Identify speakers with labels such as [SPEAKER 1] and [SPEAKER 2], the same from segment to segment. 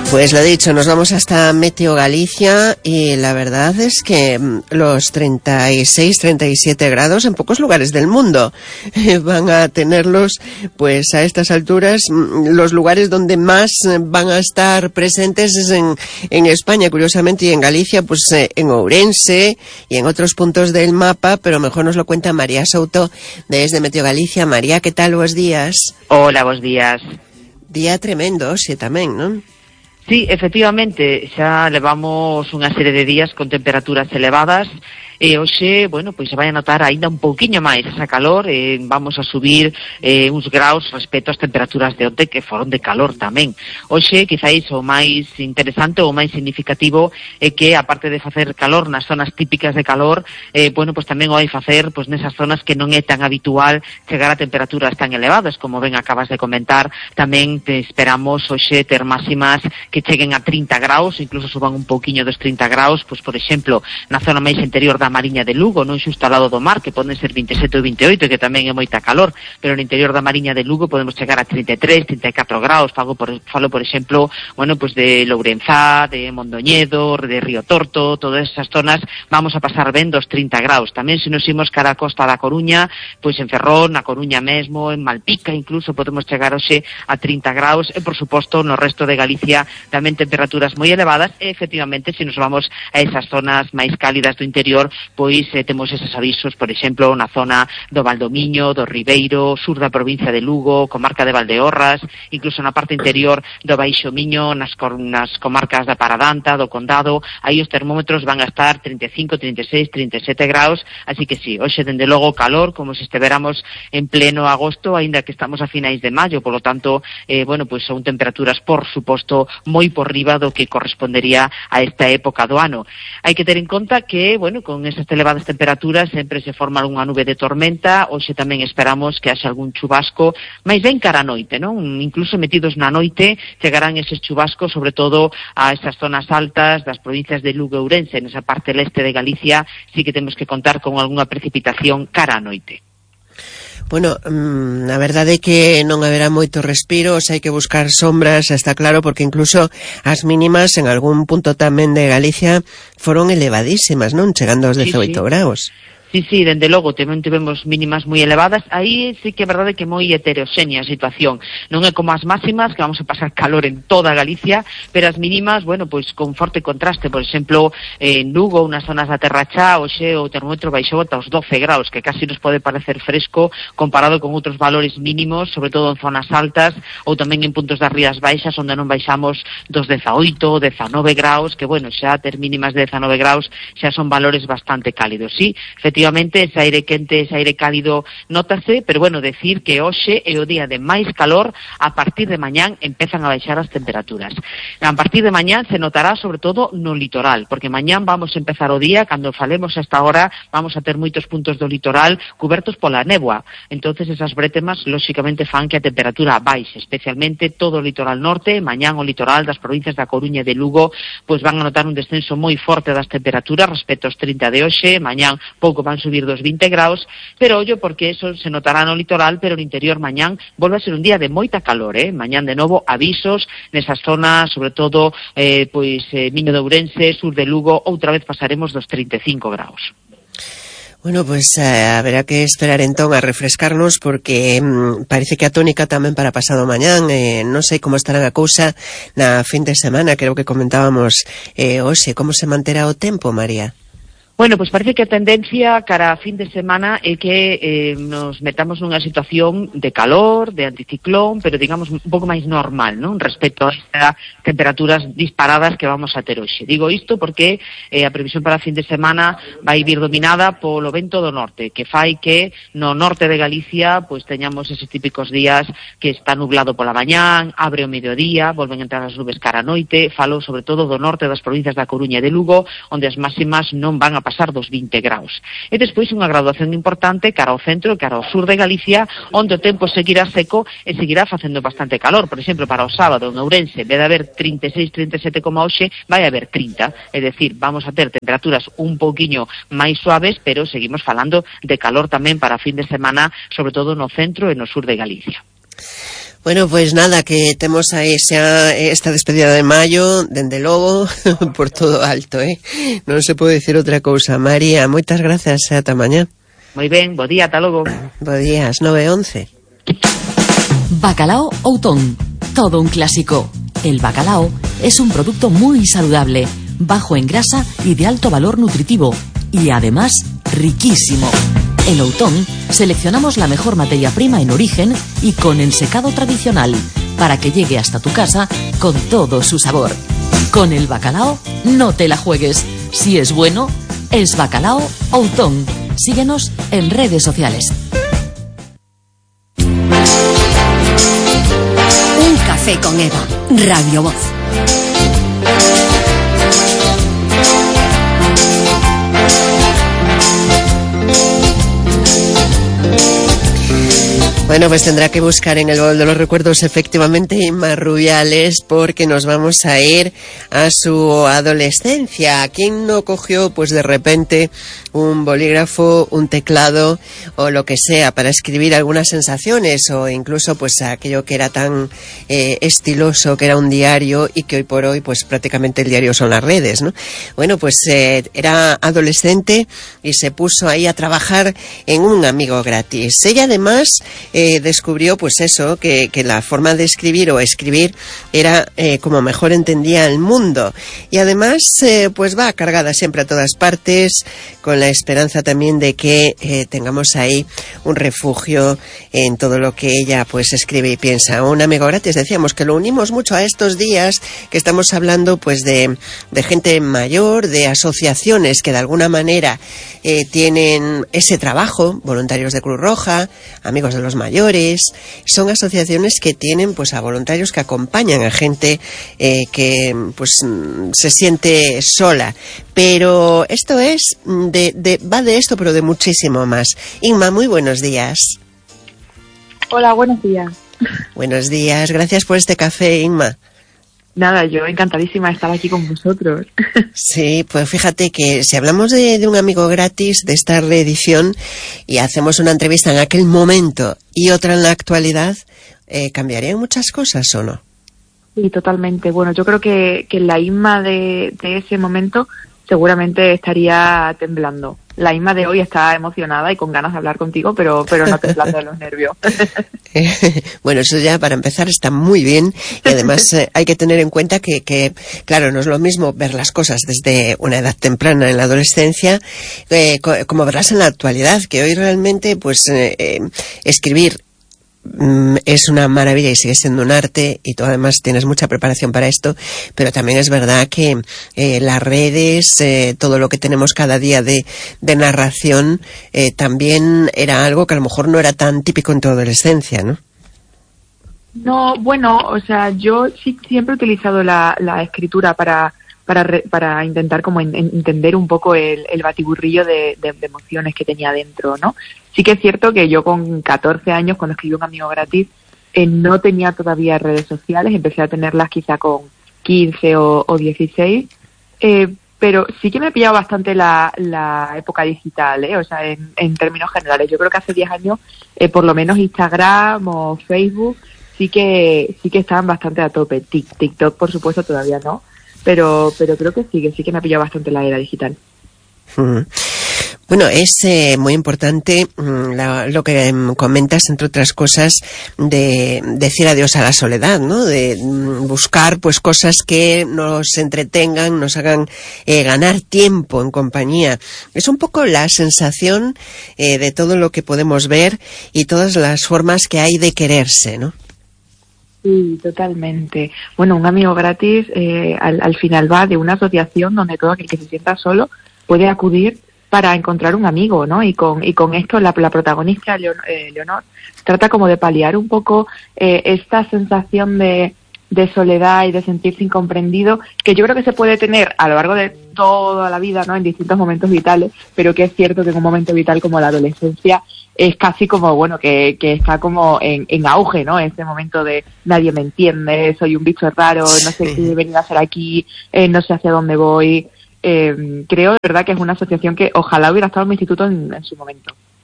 [SPEAKER 1] Pues lo dicho, nos vamos hasta Meteo Galicia y la verdad es que los 36, 37 grados en pocos lugares del mundo van a tenerlos, pues a estas alturas. Los lugares donde más van a estar presentes es en España, curiosamente, y en Galicia, pues en Ourense y en otros puntos del mapa, pero mejor nos lo cuenta María Souto desde Meteo Galicia. María, ¿qué tal? Buenos días.
[SPEAKER 2] Hola, buenos días.
[SPEAKER 1] Día tremendo, sí, tamén, non?
[SPEAKER 2] Sí, efectivamente, xa levamos unha serie de días con temperaturas elevadas e hoxe, bueno, pois se vai a notar aínda un pouquiño máis esa calor, vamos a subir uns graus respecto ás temperaturas de onte que foron de calor tamén. Hoxe, quizáis, o máis interesante ou máis significativo é que, aparte de facer calor nas zonas típicas de calor, bueno, pois tamén o vai facer pois nesas zonas que non é tan habitual chegar a temperaturas tan elevadas, como ben acabas de comentar. Tamén te esperamos hoxe ter máximas que cheguen a 30 graus, incluso suban un pouquiño dos 30 graus, pois por exemplo, na zona máis interior da Mariña de Lugo, non xusto ao lado do mar, que poden ser 27 ou 28, que tamén é moita calor, pero no interior da Mariña de Lugo podemos chegar a 33, 34 graus. Falo por exemplo, bueno, pues de Lourenzá, de Mondoñedo, de Río Torto, todas esas zonas vamos a pasar ben dos 30 graus. Tamén se nos imos cara a costa da Coruña, pois en Ferrol, na Coruña mesmo, en Malpica incluso podemos chegar hoxe a 30 graus, e por suposto no resto de Galicia tamén temperaturas moi elevadas. E efectivamente, se nos vamos a esas zonas máis cálidas do interior, pois temos eses avisos, por exemplo, na zona do Valdomiño, do Ribeiro, sur da provincia de Lugo, comarca de Valdeorras, incluso na parte interior do Baixo Miño, nas comarcas da Paradanta, do Condado. Aí os termómetros van a estar 35, 36, 37 graus, así que sí, hoxe dende logo calor, como se estiveramos en pleno agosto, aínda que estamos a finais de maio, polo tanto, bueno, pois son temperaturas, por suposto, moi por riba do que correspondería a esta época do ano. Hai que ter en conta que, bueno, con esas elevadas temperaturas sempre se forma unha nube de tormenta. Hoxe tamén esperamos que haxa algún chubasco, máis ben cara a noite, non? Incluso metidos na noite chegarán eses chubascos, sobre todo a estas zonas altas das provincias de Lugo e Ourense. Nesa parte leste de Galicia sí que temos que contar con algunha precipitación cara a noite.
[SPEAKER 1] Bueno, a verdade é que non haberá moitos respiros, hai que buscar sombras, está claro, porque incluso as mínimas en algún punto tamén de Galicia foron elevadísimas, non? Chegando aos 18 graus.
[SPEAKER 2] Sí, dende logo, tamén tivemos mínimas moi elevadas. Aí sí que é verdade que é moi heteroxénea a situación. Non é como as máximas, que vamos a pasar calor en toda Galicia, pero as mínimas, bueno, pois con forte contraste. Por exemplo, en Lugo, unas zonas da Terra Chá, hoxe o termómetro baixou ata os 12 graus, que casi nos pode parecer fresco comparado con outros valores mínimos, sobre todo en zonas altas, ou tamén en puntos das Rías Baixas, onde non baixamos dos 18, 19 graus, que, bueno, xa ter mínimas de 19 graus xa son valores bastante cálidos. Sí, efectivamente, ese aire quente, ese aire cálido nótase, pero bueno, decir que hoxe é o día de máis calor. A partir de mañán empezan a baixar as temperaturas. A partir de mañán se notará sobre todo no litoral, porque mañán vamos a empezar o día, cando falemos esta hora, vamos a ter moitos puntos do litoral cubertos pola néboa. Entonces esas brétemas, lóxicamente, fan que a temperatura baixe, especialmente todo o litoral norte. Mañán o litoral das provincias da Coruña e de Lugo, pois van a notar un descenso moi forte das temperaturas respecto aos 30 de hoxe. Mañán pouco van subir dos 20 graus, pero ollo porque eso se notará no litoral, pero no interior mañán volve a ser un día de moita calor, mañán de novo avisos nesas zonas, sobre todo Miño de Ourense, sur de Lugo, outra vez pasaremos dos 35 graus.
[SPEAKER 1] Bueno, pues haberá que esperar entón a refrescarnos, porque parece que a tónica tamén para pasado mañán. Non sei como estará a cousa na fin de semana, creo que comentábamos hoxe. Como se manterá o tempo, María?
[SPEAKER 2] Bueno, pues parece que a tendencia cara a fin de semana é que nos metamos nunha situación de calor, de anticiclón, pero digamos un pouco máis normal, non? Respecto a estas temperaturas disparadas que vamos a ter hoxe. Digo isto porque a previsión para a fin de semana vai vir dominada polo vento do norte, que fai que no norte de Galicia pois teñamos eses típicos días que está nublado pola mañán, abre o mediodía, volven a entrar as nubes cara a noite. Falo sobre todo do norte das provincias da Coruña e de Lugo, onde as máximas non van a pasar dos 20 graus. E despois unha graduación importante cara ao centro e cara ao sur de Galicia, onde o tempo seguirá seco e seguirá facendo bastante calor. Por exemplo, para o sábado en Ourense, en vez de haber 36, 37 como hoxe, vai haber 30. É dicir, vamos a ter temperaturas un pouquiño máis suaves, pero seguimos falando de calor tamén para fin de semana, sobre todo no centro e no sur de Galicia.
[SPEAKER 1] Bueno, pues nada, que temos aí xa esta despedida de maio, dende logo, por todo alto, Non se pode dicir outra cousa. María, moitas grazas, ata mañá.
[SPEAKER 2] Moi ben, bo día, ata logo.
[SPEAKER 1] Bo día, as 9:11.
[SPEAKER 3] Bacalao Outón, todo un clásico. El bacalao es un producto muy saludable, bajo en grasa y de alto valor nutritivo, y además riquísimo. En Outón seleccionamos la mejor materia prima en origen y con el secado tradicional, para que llegue hasta tu casa con todo su sabor. Con el bacalao no te la juegues. Si es bueno, es Bacalao Outón. Síguenos en redes sociales.
[SPEAKER 4] Un café con Eva, Radio Voz.
[SPEAKER 1] Bueno, pues tendrá que buscar en el baúl de los recuerdos efectivamente Inma Rubiales, porque nos vamos a ir a su adolescencia. ¿Quién no cogió pues de repente un bolígrafo, un teclado o lo que sea para escribir algunas sensaciones, o incluso pues aquello que era tan estiloso, que era un diario, y que hoy por hoy pues prácticamente el diario son las redes, ¿no? Bueno, pues era adolescente y se puso ahí a trabajar en un amigo gratis. Ella además descubrió pues eso, que la forma de escribir o escribir era como mejor entendía el mundo, y además pues va cargada siempre a todas partes con la esperanza también de que tengamos ahí un refugio en todo lo que ella pues escribe y piensa. Un amigo gratis, decíamos que lo unimos mucho a estos días que estamos hablando pues de gente mayor, de asociaciones que de alguna manera tienen ese trabajo, voluntarios de Cruz Roja, amigos de los mayores. Son asociaciones que tienen pues a voluntarios que acompañan a gente que pues se siente sola, pero esto es va de esto, pero de muchísimo más. Inma, muy buenos días.
[SPEAKER 5] Hola, buenos días.
[SPEAKER 1] Buenos días, gracias por este café, Inma.
[SPEAKER 5] Nada, yo encantadísima de estar aquí con vosotros.
[SPEAKER 1] Sí, pues fíjate que si hablamos de un amigo gratis, de esta reedición, y hacemos una entrevista en aquel momento y otra en la actualidad, ¿cambiarían muchas cosas o no?
[SPEAKER 5] Sí, totalmente. Bueno, yo creo que la Inma de ese momento seguramente estaría temblando. La Inma de hoy está emocionada y con ganas de hablar contigo, pero no temblando de los nervios.
[SPEAKER 1] Bueno, eso ya para empezar está muy bien, y además hay que tener en cuenta que claro, no es lo mismo ver las cosas desde una edad temprana en la adolescencia como verlas en la actualidad, que hoy realmente pues escribir es una maravilla y sigue siendo un arte, y tú además tienes mucha preparación para esto, pero también es verdad que las redes, todo lo que tenemos cada día de narración, también era algo que a lo mejor no era tan típico en tu adolescencia, ¿no?
[SPEAKER 5] No, bueno, o sea, yo sí siempre he utilizado la escritura para intentar como entender un poco el batiburrillo de emociones que tenía dentro, ¿no? Sí que es cierto que yo con 14 años, cuando escribí Un amigo gratis, no tenía todavía redes sociales, empecé a tenerlas quizá con 15 o 16, pero sí que me pillaba bastante la época digital, o sea, en términos generales. Yo creo que hace 10 años, por lo menos Instagram o Facebook, sí que estaban bastante a tope. TikTok, por supuesto, todavía no, pero creo que sí que me ha pillado bastante la era digital.
[SPEAKER 1] Bueno, es muy importante lo que comentas, entre otras cosas, de decir adiós a la soledad, ¿no? De buscar pues cosas que nos entretengan, nos hagan ganar tiempo en compañía. Es un poco la sensación de todo lo que podemos ver y todas las formas que hay de quererse, ¿no?
[SPEAKER 5] Sí, totalmente. Bueno, Un amigo gratis al final va de una asociación donde todo aquel que se sienta solo puede acudir para encontrar un amigo, ¿no? Y con esto la protagonista, Leonor, trata como de paliar un poco esta sensación de soledad y de sentirse incomprendido, que yo creo que se puede tener a lo largo de toda la vida, ¿no? En distintos momentos vitales, pero que es cierto que en un momento vital como la adolescencia es casi como, bueno, que está como en auge, ¿no? Ese momento de nadie me entiende, soy un bicho raro, no sé qué he venido a hacer aquí, no sé hacia dónde voy. Creo de verdad que es una asociación que ojalá hubiera estado en mi instituto en su momento.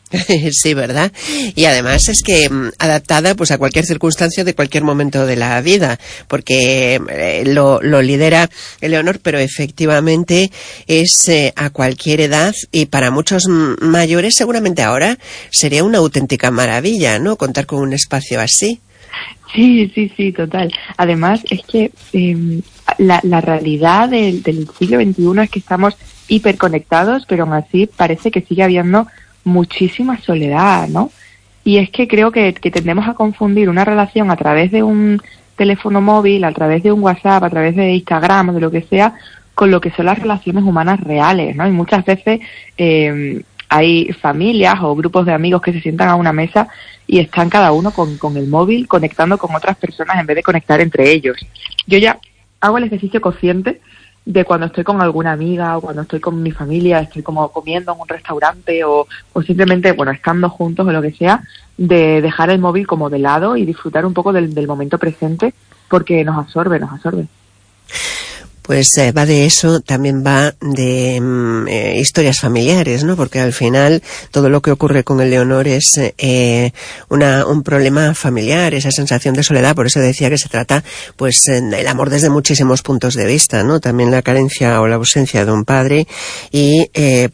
[SPEAKER 1] Sí, ¿verdad? Y además es que adaptada pues a cualquier circunstancia de cualquier momento de la vida, porque lo lidera Eleonor, pero efectivamente es a cualquier edad, y para muchos mayores seguramente ahora sería una auténtica maravilla, ¿no? Contar con un espacio así.
[SPEAKER 5] Sí, total. Además es que la realidad del siglo XXI es que estamos hiperconectados, pero aún así parece que sigue habiendo muchísima soledad, ¿no? Y es que creo que tendemos a confundir una relación a través de un teléfono móvil, a través de un WhatsApp, a través de Instagram o de lo que sea, con lo que son las relaciones humanas reales, ¿no? Y muchas veces hay familias o grupos de amigos que se sientan a una mesa y están cada uno con el móvil conectando con otras personas en vez de conectar entre ellos. Yo ya hago el ejercicio consciente de cuando estoy con alguna amiga o cuando estoy con mi familia, estoy como comiendo en un restaurante o simplemente, bueno, estando juntos o lo que sea, de dejar el móvil como de lado y disfrutar un poco del momento presente, porque nos absorbe.
[SPEAKER 1] Pues va de eso, también va de historias familiares, ¿no? Porque al final todo lo que ocurre con Eleonor es un problema familiar, esa sensación de soledad. Por eso decía que se trata, pues, del amor desde muchísimos puntos de vista, ¿no? También la carencia o la ausencia de un padre y,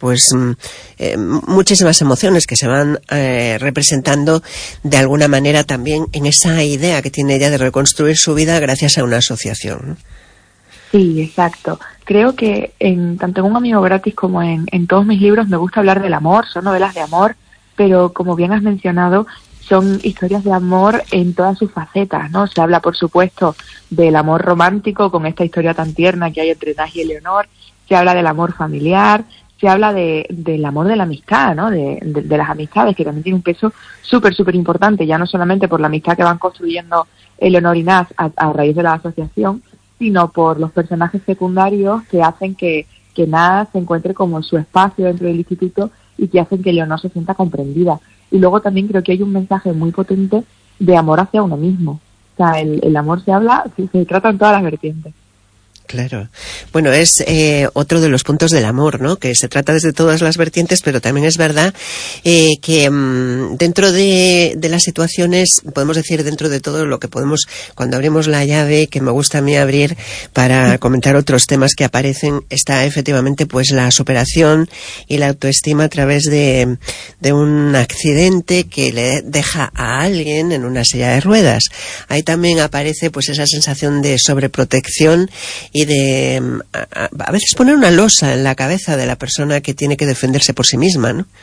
[SPEAKER 1] muchísimas emociones que se van representando de alguna manera también en esa idea que tiene ella de reconstruir su vida gracias a una asociación, ¿no?
[SPEAKER 5] Sí, exacto. Creo que tanto en Un amigo gratis como en todos mis libros me gusta hablar del amor, son novelas de amor, pero como bien has mencionado, son historias de amor en todas sus facetas, ¿no? Se habla, por supuesto, del amor romántico con esta historia tan tierna que hay entre Nash y Eleonor, se habla del amor familiar, se habla del amor de la amistad, ¿no? De las amistades, que también tiene un peso súper importante, ya no solamente por la amistad que van construyendo Eleonor y Nash a raíz de la asociación, sino por los personajes secundarios que hacen que Nash se encuentre como su espacio dentro del instituto y que hacen que Eleonor se sienta comprendida. Y luego también creo que hay un mensaje muy potente de amor hacia uno mismo. O sea, el amor se trata en todas las vertientes.
[SPEAKER 1] Claro. Bueno, es otro de los puntos del amor, ¿no? Que se trata desde todas las vertientes, pero también es verdad que dentro de las situaciones, podemos decir dentro de todo lo que podemos, cuando abrimos la llave, que me gusta a mí abrir para comentar otros temas que aparecen, está efectivamente pues la superación y la autoestima a través de un accidente que le deja a alguien en una silla de ruedas. Ahí también aparece pues esa sensación de sobreprotección y de a veces poner una losa en la cabeza de la persona que tiene que defenderse por sí misma, ¿no?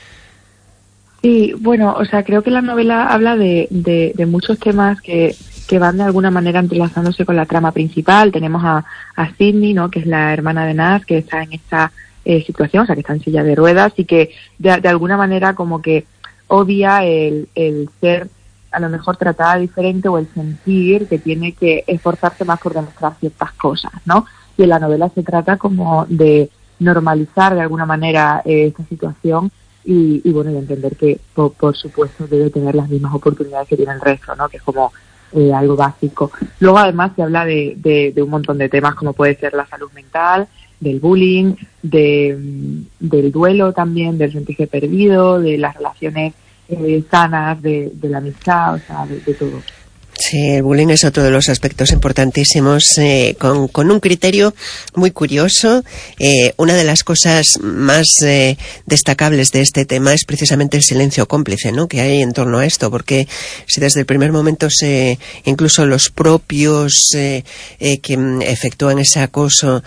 [SPEAKER 5] Sí, bueno, o sea, creo que la novela habla de muchos temas que van de alguna manera entrelazándose con la trama principal. Tenemos a Sydney, ¿no? Que es la hermana de Nash, que está en esta situación, o sea, que está en silla de ruedas y que de alguna manera como que odia el ser a lo mejor tratada diferente o el sentir que tiene que esforzarse más por demostrar ciertas cosas, ¿no? Y en la novela se trata como de normalizar de alguna manera esta situación y bueno, de entender que por supuesto debe tener las mismas oportunidades que tiene el resto, ¿no? Que es como algo básico. Luego además se habla de un montón de temas como puede ser la salud mental, del bullying, del duelo también, del sentirse perdido, de las relaciones sanas, de la amistad, o sea, de todo.
[SPEAKER 1] Sí, el bullying es otro de los aspectos importantísimos, con un criterio muy curioso. Una de las cosas más destacables de este tema es precisamente el silencio cómplice, ¿no?, que hay en torno a esto, porque si desde el primer momento incluso los propios que efectúan ese acoso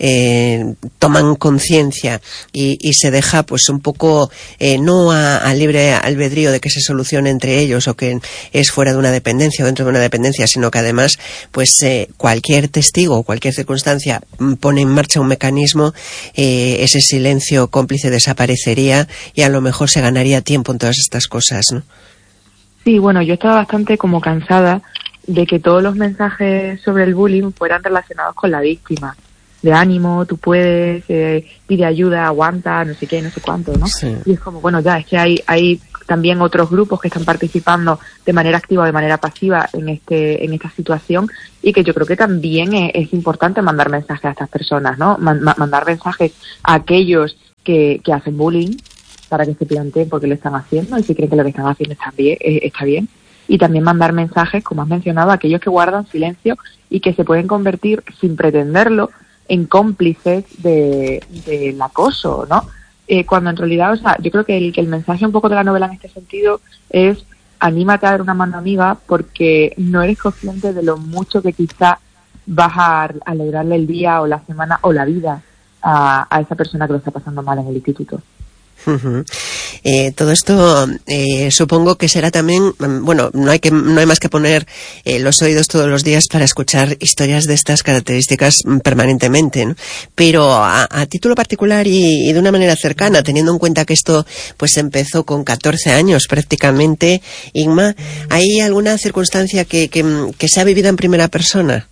[SPEAKER 1] toman conciencia y se deja pues un poco no a libre albedrío de que se solucione entre ellos o que es fuera de una dependencia o dentro de una dependencia, sino que además pues cualquier testigo o cualquier circunstancia pone en marcha un mecanismo, ese silencio cómplice desaparecería y a lo mejor se ganaría tiempo en todas estas cosas, ¿no?
[SPEAKER 5] Sí, bueno, yo estaba bastante como cansada de que todos los mensajes sobre el bullying fueran relacionados con la víctima, de ánimo, tú puedes, pide ayuda, aguanta, no sé qué, no sé cuánto, ¿no? Sí. Y es como, bueno, ya, es que hay también otros grupos que están participando de manera activa o de manera pasiva en esta situación y que yo creo que también es importante mandar mensajes a estas personas, ¿no? Mandar mensajes a aquellos que hacen bullying para que se planteen por qué lo están haciendo y si creen que lo que están haciendo está bien. Y también mandar mensajes, como has mencionado, a aquellos que guardan silencio y que se pueden convertir, sin pretenderlo, en cómplices del acoso, ¿no? Cuando en realidad, o sea, yo creo que el mensaje un poco de la novela en este sentido es: anímate a dar una mano amiga, porque no eres consciente de lo mucho que quizá vas a alegrarle el día o la semana o la vida a esa persona que lo está pasando mal en el instituto.
[SPEAKER 1] Uh-huh. Todo esto supongo que será también, bueno, no hay más que poner los oídos todos los días para escuchar historias de estas características permanentemente, ¿no? Pero a título particular y de una manera cercana, teniendo en cuenta que esto pues empezó con 14 años prácticamente, Inma, ¿hay alguna circunstancia que se ha vivido en primera persona?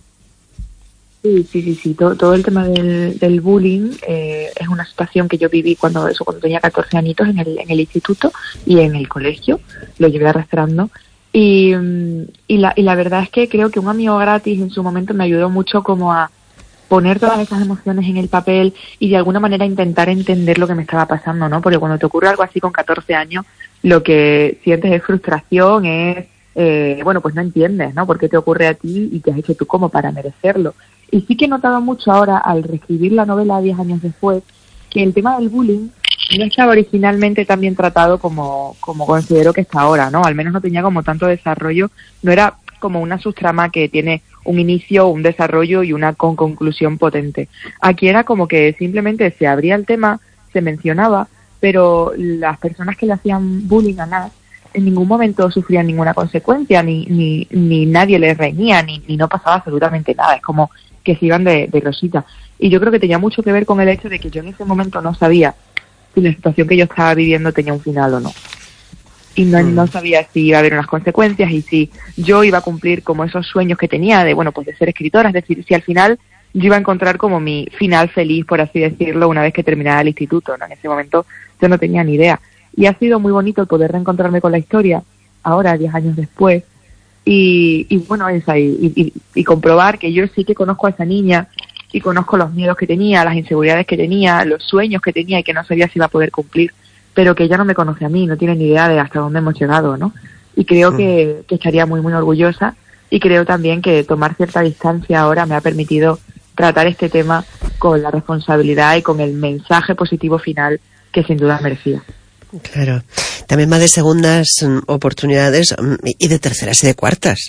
[SPEAKER 5] Sí. Todo el tema del bullying es una situación que yo viví cuando tenía 14 añitos en el instituto y en el colegio. Lo llevé arrastrando. Y la verdad es que creo que un amigo gratis en su momento me ayudó mucho como a poner todas esas emociones en el papel y de alguna manera intentar entender lo que me estaba pasando, ¿no? Porque cuando te ocurre algo así con 14 años, lo que sientes es frustración, pues no entiendes, ¿no? ¿Por qué te ocurre a ti y qué has hecho tú como para merecerlo? Y sí que he notado mucho ahora, al reescribir la novela 10 años después, que el tema del bullying no estaba originalmente tan bien tratado como considero que está ahora, ¿no? Al menos no tenía como tanto desarrollo, no era como una subtrama que tiene un inicio, un desarrollo y una conclusión potente. Aquí era como que simplemente se abría el tema, se mencionaba, pero las personas que le hacían bullying a Nat en ningún momento sufrían ninguna consecuencia, ni nadie les reñía, ni no pasaba absolutamente nada. Es como que se iban de rosita. Y yo creo que tenía mucho que ver con el hecho de que yo en ese momento no sabía si la situación que yo estaba viviendo tenía un final o no. Y no sabía si iba a haber unas consecuencias y si yo iba a cumplir como esos sueños que tenía de ser escritora. Es decir, si al final yo iba a encontrar como mi final feliz, por así decirlo, una vez que terminara el instituto, ¿no? En ese momento yo no tenía ni idea. Y ha sido muy bonito el poder reencontrarme con la historia, ahora, 10 años después, y comprobar que yo sí que conozco a esa niña y conozco los miedos que tenía, las inseguridades que tenía, los sueños que tenía y que no sabía si iba a poder cumplir, pero que ella no me conoce a mí, no tiene ni idea de hasta dónde hemos llegado, ¿no? Y creo que estaría muy, muy orgullosa, y creo también que tomar cierta distancia ahora me ha permitido tratar este tema con la responsabilidad y con el mensaje positivo final que sin duda merecía.
[SPEAKER 1] Claro. También va de segundas oportunidades y de terceras y de cuartas.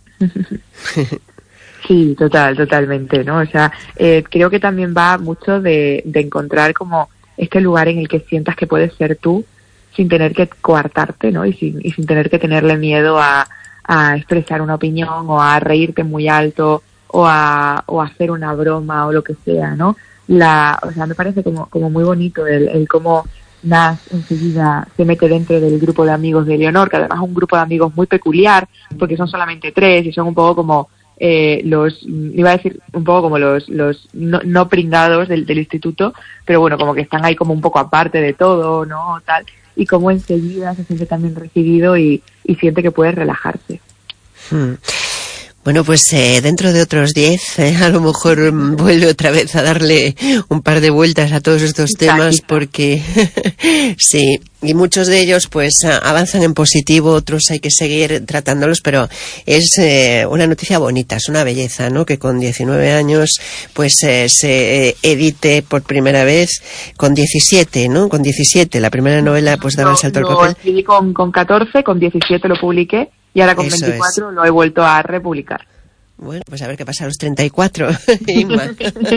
[SPEAKER 5] Sí, totalmente, ¿no? O sea, creo que también va mucho de encontrar como este lugar en el que sientas que puedes ser tú sin tener que coartarte, ¿no? Y sin tener que tenerle miedo a expresar una opinión o a reírte muy alto o a hacer una broma o lo que sea, ¿no? O sea, me parece como muy bonito el cómo Nat enseguida se mete dentro del grupo de amigos de Leonor, que además es un grupo de amigos muy peculiar, porque son solamente 3 y son un poco como iba a decir un poco como los no pringados del instituto, pero bueno, como que están ahí como un poco aparte de todo, ¿no? Tal, y como enseguida se siente también recibido y siente que puede relajarse.
[SPEAKER 1] Bueno, pues dentro de otros 10, a lo mejor vuelve otra vez a darle un par de vueltas a todos estos temas, porque sí, y muchos de ellos pues avanzan en positivo, otros hay que seguir tratándolos, pero es una noticia bonita, es una belleza, ¿no? Que con 19 años pues se edite por primera vez, con 17, ¿no? Con 17, la primera novela pues daba el salto al papel.
[SPEAKER 5] Lo escribí con 14, con 17 lo publiqué. Y ahora con 24 lo he vuelto a republicar.
[SPEAKER 1] Bueno, pues a ver qué pasa a los 34, Inma.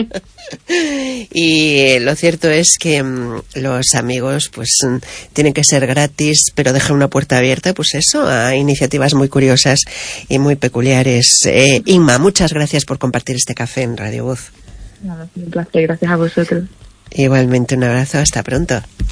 [SPEAKER 1] Y lo cierto es que los amigos pues tienen que ser gratis, pero dejan una puerta abierta, pues eso, a iniciativas muy curiosas y muy peculiares. Inma, muchas gracias por compartir este café en Radio Voz.
[SPEAKER 5] Un placer, gracias a vosotros.
[SPEAKER 1] Igualmente, un abrazo, hasta pronto.